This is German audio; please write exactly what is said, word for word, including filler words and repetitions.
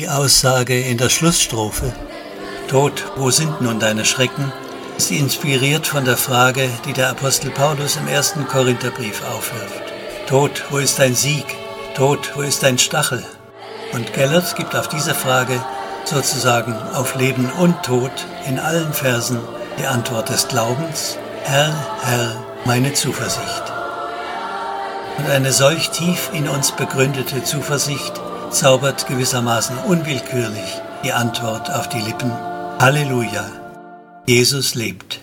Die Aussage in der Schlussstrophe, Tod, wo sind nun deine Schrecken, ist inspiriert von der Frage, die der Apostel Paulus im ersten Korintherbrief aufwirft. Tod, wo ist dein Sieg? Tod, wo ist dein Stachel? Und Gellert gibt auf diese Frage, sozusagen auf Leben und Tod, in allen Versen die Antwort des Glaubens: Herr, Herr, meine Zuversicht. Und eine solch tief in uns begründete Zuversicht zaubert gewissermaßen unwillkürlich die Antwort auf die Lippen: Halleluja, Jesus lebt.